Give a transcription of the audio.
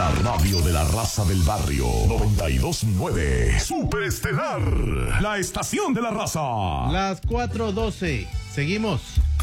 La radio de la raza del barrio. 92.9. Superestelar. La estación de la raza. Las 4:12. Seguimos.